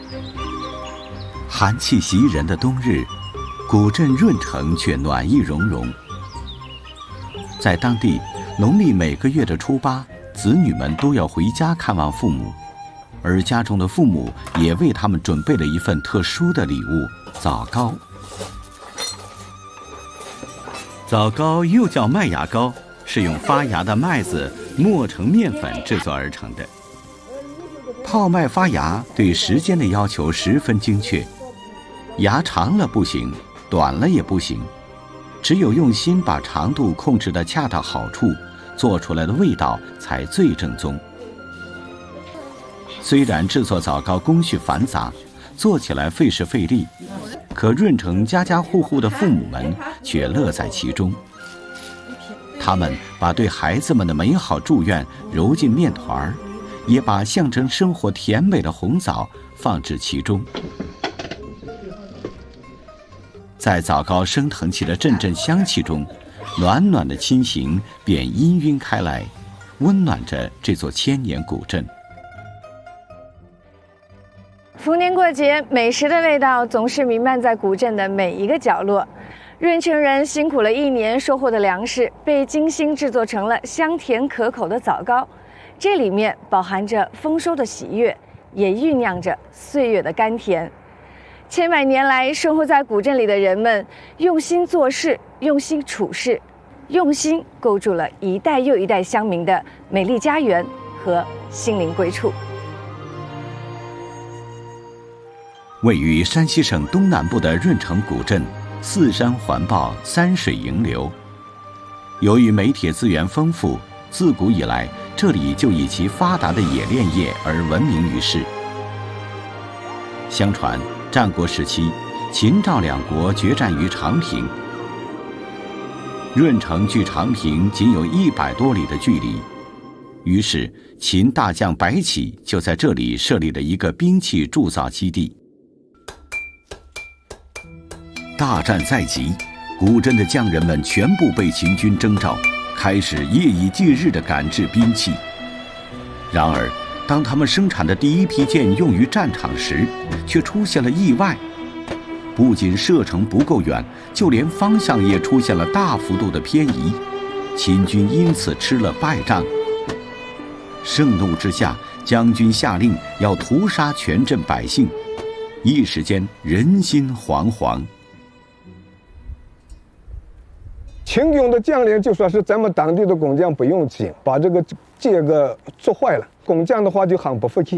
寒气袭人的冬日，古镇润城却暖意融融。在当地，农历每个月的初8，子女们都要回家看望父母，而家中的父母也为他们准备了一份特殊的礼物——枣糕。枣糕又叫麦芽糕，是用发芽的麦子磨成面粉制作而成的。泡麦发芽对时间的要求十分精确，芽长了不行，短了也不行，只有用心把长度控制得恰到好处，做出来的味道才最正宗。虽然制作枣糕工序繁杂，做起来费时费力，可润城家家户户的父母们却乐在其中。他们把对孩子们的美好祝愿揉进面团，也把象征生活甜美的红枣放置其中。在枣糕升腾起的阵阵香气中，暖暖的亲情便氤氲开来，温暖着这座千年古镇。 逢年过节，美食的味道总是弥漫在古镇的每一个角落。润城人辛苦了1年收获的粮食，被精心制作成了香甜可口的枣糕，这里面饱含着丰收的喜悦，也酝酿着岁月的甘甜。千百年来，生活在古镇里的人们用心做事，用心处事，用心构筑了一代又一代乡民的美丽家园和心灵归处。 位于山西省东南部的润城古镇，4山环抱，3水迎流。由于煤铁资源丰富，自古以来这里就以其发达的冶炼业而闻名于世。相传战国时期，秦赵2国决战于长平，润城距长平仅有100多里的距离，于是秦大将白起就在这里设立了一个兵器铸造基地。大战在即，古镇的匠人们全部被秦军征召，开始夜以继日地赶制兵器。然而，当他们生产的第一批箭用于战场时，却出现了意外。不仅射程不够远，就连方向也出现了大幅度的偏移，秦军因此吃了败仗。盛怒之下，将军下令要屠杀全镇百姓，一时间人心惶惶。 秦军的将领就说是咱们当地的工匠不用心，把这个箭给做坏了。工匠的话就很不服气，